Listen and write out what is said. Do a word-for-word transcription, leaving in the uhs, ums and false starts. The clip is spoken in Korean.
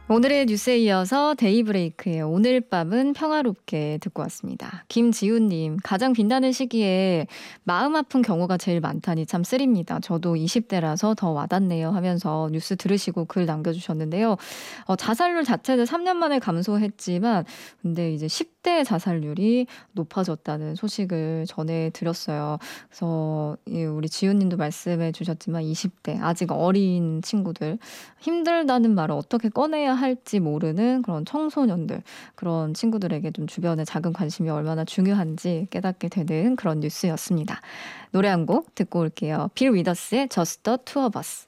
오늘의 뉴스에 이어서 데이브레이크의 오늘 밤은 평화롭게 듣고 왔습니다. 김지훈님, 가장 빛나는 시기에 마음 아픈 경우가 제일 많다니 참 쓰립니다. 저도 이십 대라서 더 와닿네요 하면서 뉴스 들으시고 글 남겨주셨는데요. 어, 자살률 자체는 삼 년 만에 감소했지만 근데 이제 십 대 자살률이 높아졌다는 소식을 전해드렸어요. 그래서 우리 지훈님도 말씀해 주셨지만 이십 대 아직 어린 친구들 힘들다는 말을 어떻게 꺼내야 할지 모르는 그런 청소년들, 그런 친구들에게 좀 주변에 작은 관심이 얼마나 중요한지 깨닫게 되는 그런 뉴스였습니다. 노래 한 곡 듣고 올게요. 빌 위더스의 Just the Two of Us.